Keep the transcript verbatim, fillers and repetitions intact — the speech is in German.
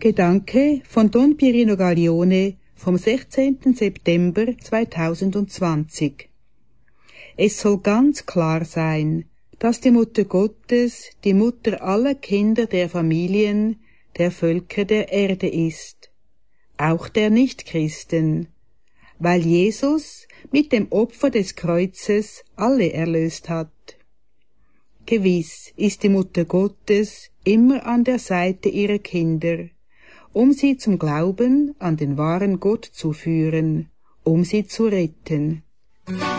Gedanke von Don Pierino Gaglione vom sechzehnten September zweitausendzwanzig. Es soll ganz klar sein, dass die Mutter Gottes die Mutter aller Kinder der Familien, der Völker der Erde ist, auch der Nichtchristen, weil Jesus mit dem Opfer des Kreuzes alle erlöst hat. Gewiss ist die Mutter Gottes immer an der Seite ihrer Kinder, um sie zum Glauben an den wahren Gott zu führen, um sie zu retten.